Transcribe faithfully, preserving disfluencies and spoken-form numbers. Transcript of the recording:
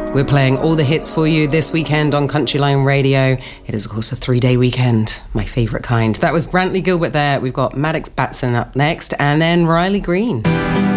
We're playing all the hits for you this weekend on Country Line Radio. It is, of course, a three-day weekend, my favourite kind. That was Brantley Gilbert there. We've got Maddox Batson up next, and then Riley Green.